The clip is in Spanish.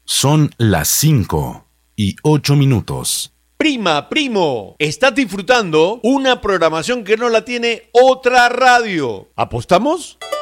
Son las 5:08. Prima, primo, estás disfrutando una programación que no la tiene otra radio. ¿Apostamos?